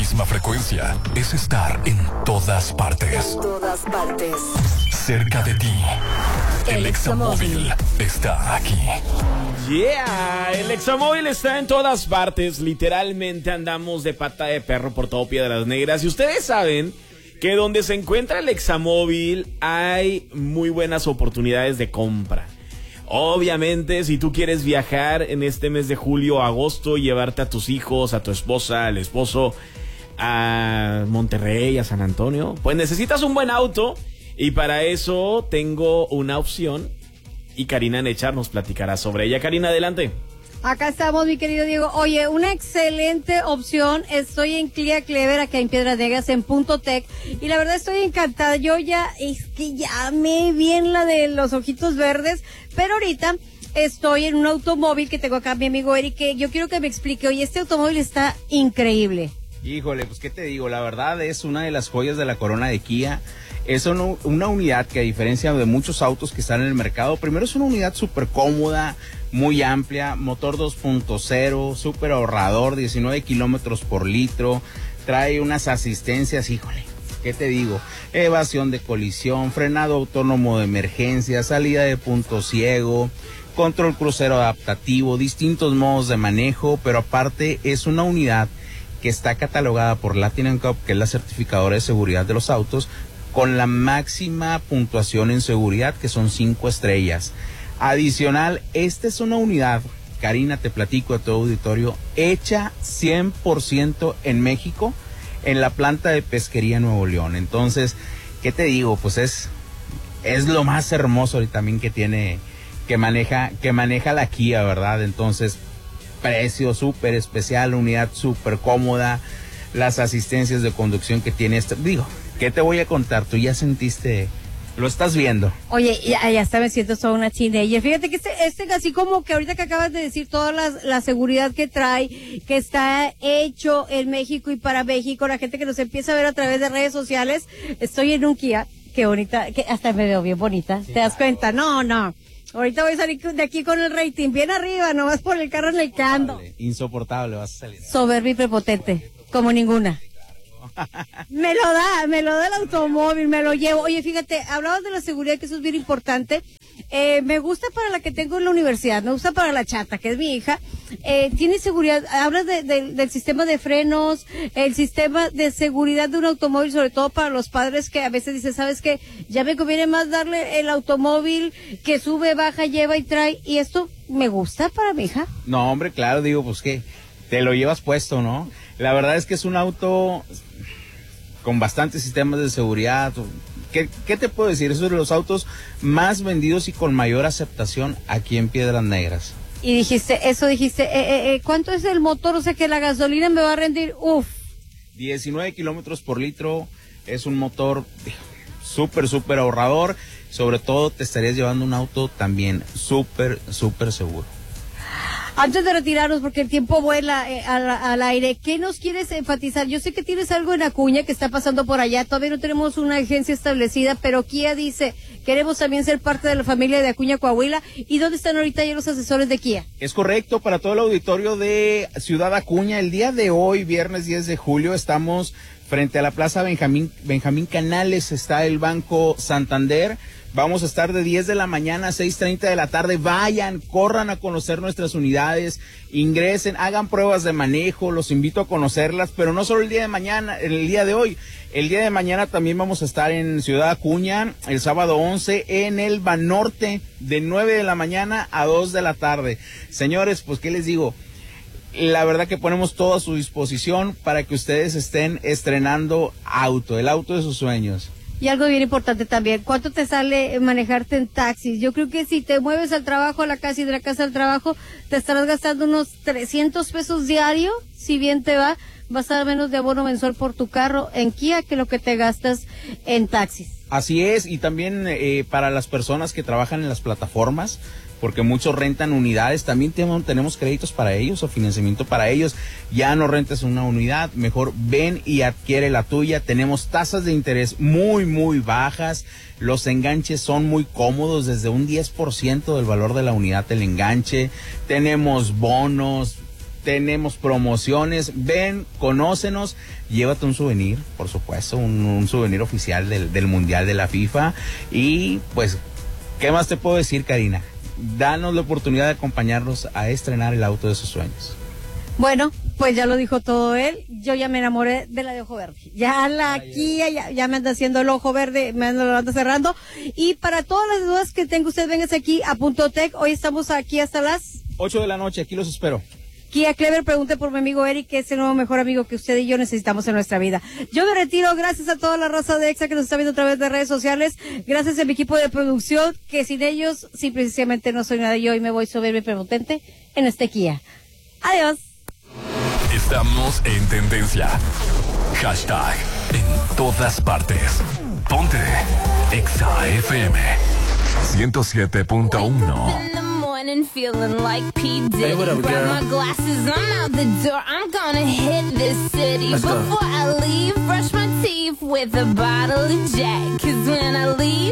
misma frecuencia es estar en todas partes. En todas partes. Cerca de ti. El Examóvil está aquí. Yeah, el Examóvil está en todas partes. Literalmente andamos de pata de perro por todo Piedras Negras. Y ustedes saben que donde se encuentra el Examóvil hay muy buenas oportunidades de compra. Obviamente, si tú quieres viajar en este mes de julio o agosto y llevarte a tus hijos, a tu esposa, al esposo, a Monterrey, a San Antonio, pues necesitas un buen auto. Y para eso tengo una opción y Karina Nechar nos platicará sobre ella. Karina, adelante. Acá estamos, mi querido Diego. Oye, una excelente opción. Estoy en Clia Clever, acá en Piedras Negras, en Punto Tech. Y la verdad estoy encantada. Yo ya amé bien la de los ojitos verdes. Pero ahorita estoy en un automóvil que tengo acá mi amigo Eric, que yo quiero que me explique. Oye, este automóvil está increíble. Híjole, pues qué te digo, la verdad es una de las joyas de la corona de Kia. Es una unidad que, a diferencia de muchos autos que están en el mercado, primero es una unidad súper cómoda, muy amplia, motor 2.0, súper ahorrador, 19 kilómetros por litro, trae unas asistencias, híjole, ¿qué te digo? Evasión de colisión, frenado autónomo de emergencia, salida de punto ciego, control crucero adaptativo, distintos modos de manejo, pero aparte es una unidad que está catalogada por Platinum Cup, que es la certificadora de seguridad de los autos, con la máxima puntuación en seguridad, que son 5 estrellas. Adicional, esta es una unidad, Karina, te platico a tu auditorio, hecha 100% en México, en la planta de Pesquería Nuevo León. Entonces, ¿qué te digo? Pues es lo más hermoso también que tiene, que maneja la Kia, ¿verdad? Entonces, precio súper especial, unidad súper cómoda, las asistencias de conducción que tiene esta. Digo, ¿qué te voy a contar? Tú ya sentiste, lo estás viendo. Oye, ya está, me siento toda una teenager. Fíjate que este así como que ahorita que acabas de decir toda la seguridad que trae, que está hecho en México y para México, la gente que nos empieza a ver a través de redes sociales, estoy en un Kia, qué bonita, que hasta me veo bien bonita, ¿te das cuenta? No. Ahorita voy a salir de aquí con el rating bien arriba, nomás por el carro en el que ando. Insoportable vas a salir. Soberbia y prepotente, como ninguna. Me lo da el automóvil, me lo llevo. Oye, fíjate, hablabas de la seguridad, que eso es bien importante. Me gusta para la que tengo en la universidad, me gusta para la chata, que es mi hija. Tiene seguridad, hablas del sistema de frenos, el sistema de seguridad de un automóvil, sobre todo para los padres que a veces dicen, ¿sabes qué? Ya me conviene más darle el automóvil que sube, baja, lleva y trae, y esto me gusta para mi hija. No, hombre, claro, digo, pues que te lo llevas puesto, ¿no? La verdad es que es un auto con bastantes sistemas de seguridad. ¿Qué te puedo decir? Es uno de los autos más vendidos y con mayor aceptación aquí en Piedras Negras. Y dijiste, ¿cuánto es el motor? O sea, que la gasolina me va a rendir, 19 kilómetros por litro, es un motor súper ahorrador. Sobre todo te estarías llevando un auto también súper seguro. Antes de retirarnos, porque el tiempo vuela al aire, ¿qué nos quieres enfatizar? Yo sé que tienes algo en Acuña que está pasando por allá, todavía no tenemos una agencia establecida, pero Kia dice, queremos también ser parte de la familia de Acuña, Coahuila. ¿Y dónde están ahorita ya los asesores de Kia? Es correcto, para todo el auditorio de Ciudad Acuña, el día de hoy, viernes 10 de julio, estamos frente a la Plaza Benjamín Canales, está el Banco Santander. Vamos a estar de 10 de la mañana a 6:30 de la tarde. Vayan, corran a conocer nuestras unidades, ingresen, hagan pruebas de manejo, los invito a conocerlas, pero no solo el día de mañana, el día de hoy. El día de mañana también vamos a estar en Ciudad Acuña, el sábado 11, en el Banorte, de 9 de la mañana a 2 de la tarde. Señores, pues, ¿qué les digo? La verdad que ponemos todo a su disposición para que ustedes estén estrenando auto, el auto de sus sueños. Y algo bien importante también, ¿cuánto te sale manejarte en taxis? Yo creo que si te mueves al trabajo, a la casa y de la casa al trabajo, te estarás gastando unos 300 pesos diario, si bien te va, vas a dar menos de abono mensual por tu carro en Kia que lo que te gastas en taxis. Así es, y también para las personas que trabajan en las plataformas, porque muchos rentan unidades, también tenemos créditos para ellos o financiamiento para ellos. Ya no rentes una unidad, mejor ven y adquiere la tuya. Tenemos tasas de interés muy bajas, los enganches son muy cómodos, desde un 10% del valor de la unidad el enganche, tenemos bonos, tenemos promociones, ven, conócenos, llévate un souvenir, por supuesto, un souvenir oficial del Mundial de la FIFA. Y pues, ¿qué más te puedo decir, Karina? Danos la oportunidad de acompañarnos a estrenar el auto de sus sueños. Bueno, pues ya lo dijo todo él. Yo ya me enamoré de la de ojo verde. Ya la Kia ya me anda haciendo el ojo verde, me anda cerrando. Y para todas las dudas que tenga usted, véngase aquí a Punto Tech. Hoy estamos aquí hasta las 8 de la noche, aquí los espero. Kia Clever, pregunte por mi amigo Eric, que es el nuevo mejor amigo que usted y yo necesitamos en nuestra vida. Yo me retiro, gracias a toda la raza de EXA que nos está viendo a través de redes sociales, gracias a mi equipo de producción, que sin ellos, simple y sencillamente no soy nada yo y me voy soberbia y prepotente en este Kia. Adiós. Estamos en tendencia. Hashtag en todas partes. Ponte Exa FM 107.1. And feeling like P. Diddy. Hey, what up, grab girl? my glasses, I'm out the door. I'm gonna hit this city. Let's go. Before I leave, brush my teeth with a bottle of Jack. 'Cause when I leave,